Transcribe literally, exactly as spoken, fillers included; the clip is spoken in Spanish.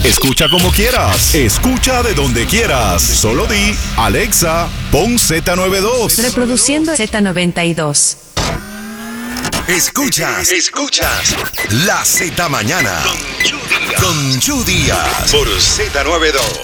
Escucha como quieras. Escucha de donde quieras. Solo di, Alexa, pon Z noventa y dos. Reproduciendo Z noventa y dos. Escuchas, escuchas La Z Mañana con Yu Díaz por Z noventa y dos.